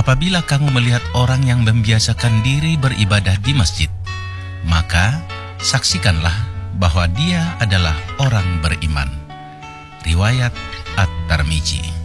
apabila kamu melihat orang yang membiasakan diri beribadah di masjid, maka saksikanlah bahwa dia adalah orang beriman. Riwayat At-Tirmidzi.